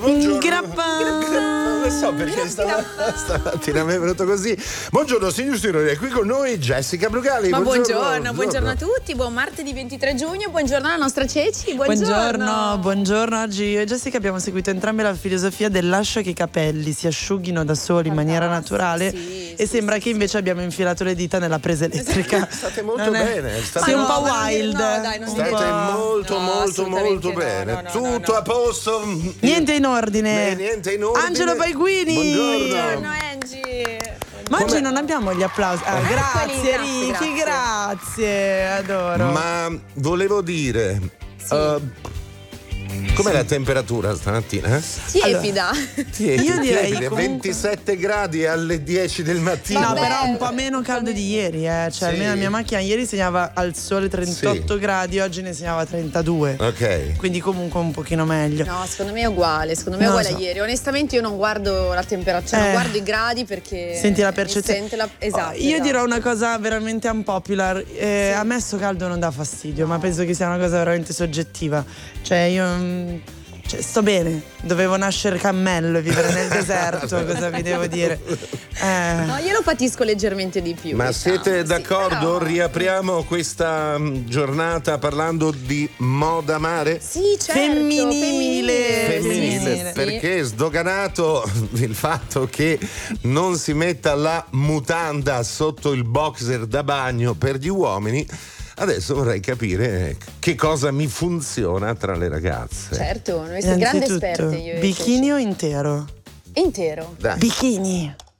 Non so perché stamattina mi è venuto così. Buongiorno signori, è qui con noi Jessica Brugali. Ma buongiorno a tutti, buon martedì 23 giugno, buongiorno alla nostra Ceci, buongiorno. Oggi io e Jessica abbiamo seguito entrambe la filosofia del lascia che i capelli si asciughino da soli in maniera naturale e sembra che invece abbiamo infilato le dita nella presa elettrica. State molto bene. Sei un po' wild. State molto bene. Tutto a posto. Niente in ordine. Niente in ordine. Angelo Paiguini. Buongiorno Angie. Ma oggi non abbiamo gli applausi. Grazie Eccoli, Ricky, grazie, adoro. Ma volevo dire, com'è la temperatura stamattina? Tiepida. Io direi comunque 27 gradi alle 10 del mattino. No, però un po' meno caldo di ieri, Cioè, almeno la mia macchina ieri segnava al sole 38 gradi, oggi ne segnava 32. Ok. Quindi comunque un pochino meglio. No, secondo me è uguale, a ieri. Onestamente io non guardo la temperatura, non guardo i gradi perché senti la percezione. Esatto. Io dirò una cosa veramente unpopular. A me sto caldo non dà fastidio, ma penso che sia una cosa veramente soggettiva. Sto bene, dovevo nascere cammello e vivere nel deserto, cosa vi devo dire? No, io lo patisco leggermente di più. Ma siete d'accordo? Però... Riapriamo questa giornata parlando di moda mare? Sì, certo. Femminile. Perché è sdoganato il fatto che non si metta la mutanda sotto il boxer da bagno per gli uomini. Adesso vorrei capire che cosa mi funziona tra le ragazze. Certo, noi siamo grandi esperte. Io bikini o intero? Intero. Dai. Bikini.